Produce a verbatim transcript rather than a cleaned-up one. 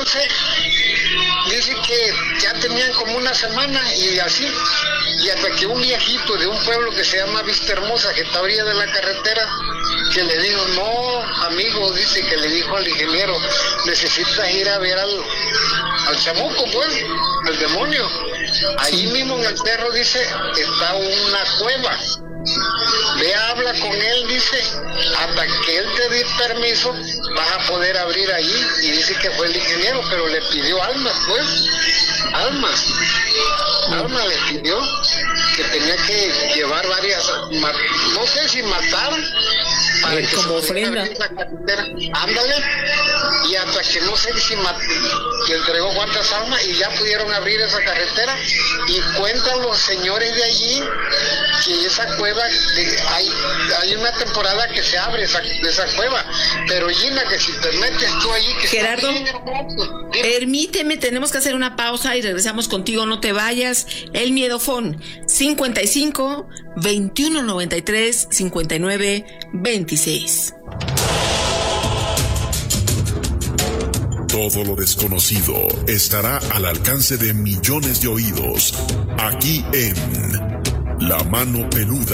entonces dice que ya tenían como una semana y así, y hasta que un viejito de un pueblo que se llama Vista Hermosa, que está a orilla de la carretera, que le dijo, no, amigo, dice que le dijo al ingeniero, necesitas ir a ver al, al chamuco, pues, al demonio. Allí mismo en el cerro, dice, está una cueva. Ve, habla con él, dice, hasta que él te dé permiso, vas a poder abrir allí. Y dice que fue el ingeniero, pero le pidió almas, pues, almas. Alma le pidió que tenía que llevar varias, no sé si matar, para eh, que como ofrenda. Ándale, y hasta que no sé si mat- que entregó cuántas almas y ya pudieron abrir esa carretera. Y cuentan los señores de allí que esa cueva, de, hay, hay una temporada que se abre esa, esa cueva, pero Gina, que si te metes tú allí, que Gerardo, está bien hermoso. Permíteme, tenemos que hacer una pausa y regresamos contigo, no te vayas. El Miedofón, cincuenta y cinco, veintiuno noventa y tres, cincuenta y nueve, veintiséis. Todo lo desconocido estará al alcance de millones de oídos, aquí en La Mano Peluda,